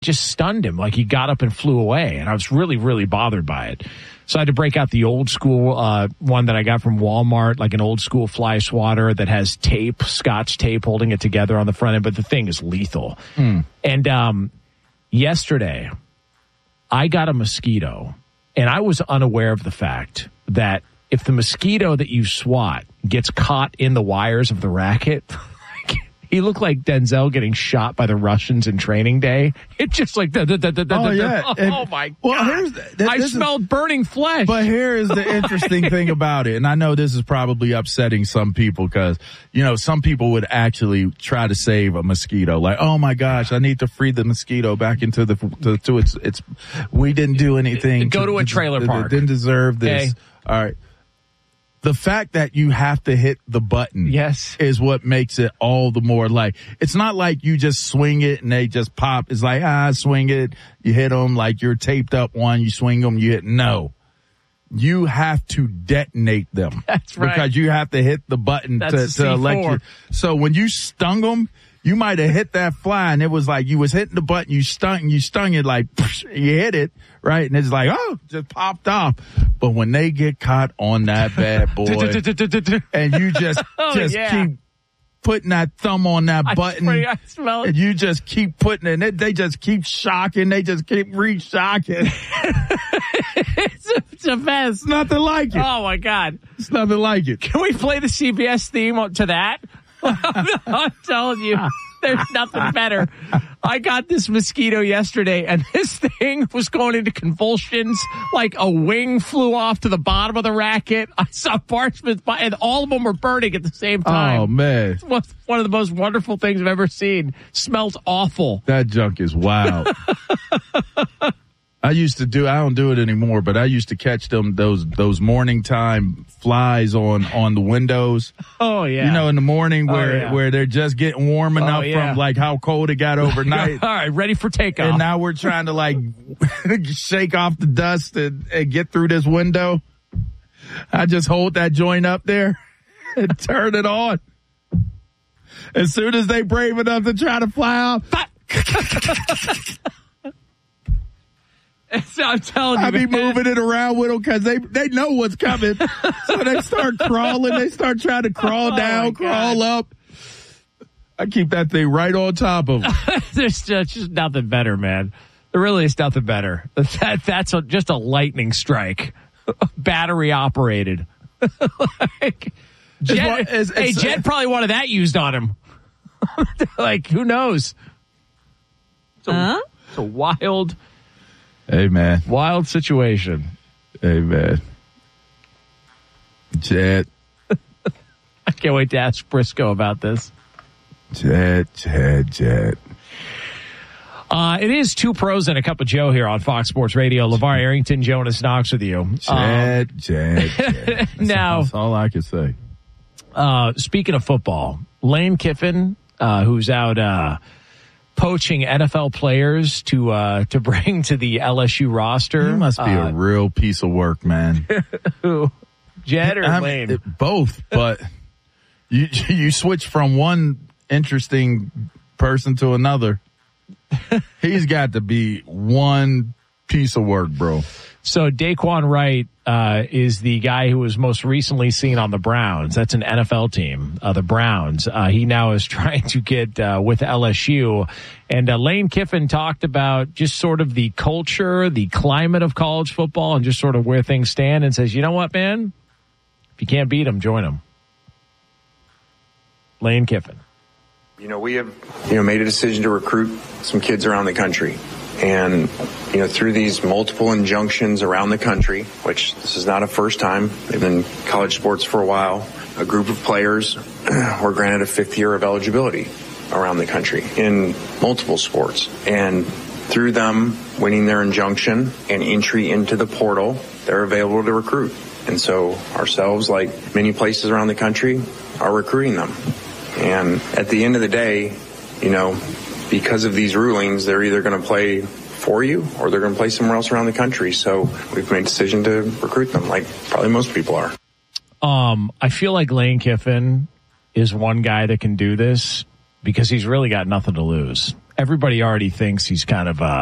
just stunned him. Like he got up and flew away. And I was really, really bothered by it. So I had to break out the old school one that I got from Walmart, like an old school fly swatter that has tape, Scotch tape holding it together on the front end. But the thing is lethal. And yesterday, I got a mosquito, and I was unaware of the fact that if the mosquito that you swat gets caught in the wires of the racket, he looked like Denzel getting shot by the Russians in Training Day. It's just like, oh my God. Well, I smelled burning flesh. But here is the interesting thing about it. And I know this is probably upsetting some people because, some people would actually try to save a mosquito. Like, oh my gosh, I need to free the mosquito back into its we didn't do anything. Go to a trailer park. Didn't deserve this. Okay. All right. The fact that you have to hit the button is what makes it all the more like, it's not like you just swing it and they just pop. It's like, swing it, you hit them like you're taped up one, you swing them, you hit. No. You have to detonate them. That's right. Because you have to hit the button to elect you. So when you stung them, you might have hit that fly and it was like you was hitting the button, you stung it like, you hit it, right? And it's like, just popped off. But when they get caught on that bad boy and you just keep putting that thumb on that button I smell it. And you just keep putting it and they just keep shocking, they just keep re-shocking. It's a mess. It's nothing like it. Oh my God. It's nothing like it. Can we play the CBS theme to that? I'm telling you, there's nothing better. I got this mosquito yesterday, and this thing was going into convulsions. Like a wing flew off to the bottom of the racket. I saw parchments, and all of them were burning at the same time. Oh, man. It's one of the most wonderful things I've ever seen. Smells awful. That junk is wild. I don't do it anymore, but I used to catch those morning time flies on the windows. Oh yeah. In the morning where they're just getting warm enough from like how cold it got overnight. All right, ready for takeoff. And now we're trying to like shake off the dust and get through this window. I just hold that joint up there and turn it on. As soon as they brave enough to try to fly out. So I'm telling you, I be moving it around with them because they know what's coming. So they start crawling. They start trying to crawl down, crawl up. I keep that thing right on top of them. There's just nothing better, man. There really is nothing better. That's just a lightning strike. Battery operated. Jed probably wanted that used on him. Like, who knows? It's a wild... Hey, man. Wild situation. Hey, man. Jed. I can't wait to ask Briscoe about this. Jed. It is Two Pros and a Cup of Joe here on Fox Sports Radio. LeVar Arrington, Jonas Knox with you. Jed. Now, that's all I can say. Speaking of football, Lane Kiffin, who's out poaching NFL players to bring to the LSU roster. He must be a real piece of work, man. Who? Jed or Lane? Both, but you switch from one interesting person to another. He's got to be one piece of work, bro. So Daquan Wright is the guy who was most recently seen on the Browns. That's an NFL team, the Browns. He now is trying to get with LSU. And Lane Kiffin talked about just sort of the culture, the climate of college football, and just sort of where things stand, and says, you know what, man? If you can't beat them, join them. Lane Kiffin. We have, made a decision to recruit some kids around the country. And, through these multiple injunctions around the country, which this is not a first time, they've been in college sports for a while, a group of players were granted a 5th year of eligibility around the country in multiple sports. And through them winning their injunction and entry into the portal, they're available to recruit. And so ourselves, like many places around the country, are recruiting them. And at the end of the day, because of these rulings, they're either going to play for you or they're going to play somewhere else around the country. So we've made a decision to recruit them, like probably most people are. I feel like Lane Kiffin is one guy that can do this because he's really got nothing to lose. everybody already thinks he's kind of